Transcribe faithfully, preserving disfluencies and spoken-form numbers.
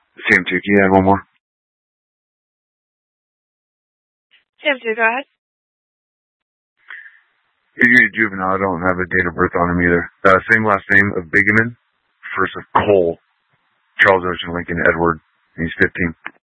Sam two, can you add one more? Sam two, go ahead. You're a juvenile. I don't have a date of birth on him either. Uh, same last name of Bigeman, first of Cole, Charles Ocean Lincoln Edward. He's fifteen.